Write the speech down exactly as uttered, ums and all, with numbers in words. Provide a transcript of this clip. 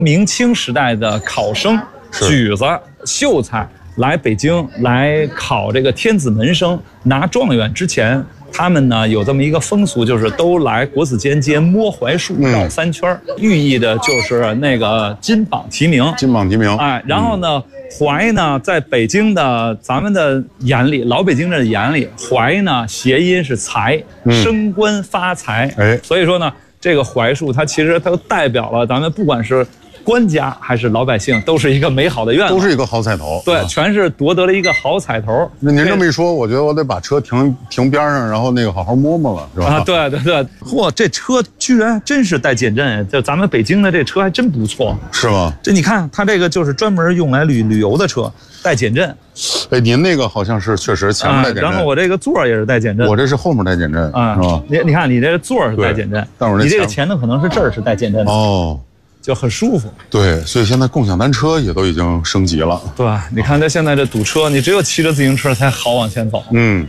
明清时代的考生、举子、秀才来北京来考这个天子门生，拿状元之前，他们呢有这么一个风俗，就是都来国子监街摸槐树绕三圈，嗯、寓意的就是那个金榜题名。 金榜题名。 哎，然后呢，槐呢，在北京的咱们的眼里，老北京人的眼里，槐呢谐音是财，嗯、升官发财。哎，所以说呢，这个槐树它其实它代表了咱们不管是官家还是老百姓，都是一个美好的愿望， 都是一个好彩头。 对，啊、全是夺得了一个好彩头。 那您这么一说，我觉得我得把车停停边上，然后那个好好摸摸了，是吧？ 啊，对对对，嚯，这车居然真是带减震，就咱们北京的这车还真不错， 是吗？ 这你看，它这个就是专门用来旅旅游的车，带减震。 哎，您那个好像是确实前面带减震， 啊、然后我这个座也是带减震， 我这是后面带减震，啊，是吧？ 你你看，你这个座是带减震， 但是你这个前头可能是这儿是带减震的哦。就很舒服， 对，所以现在共享单车也都已经升级了， 对吧？你看它现在这堵车，你只有骑着自行车才好往前走，嗯。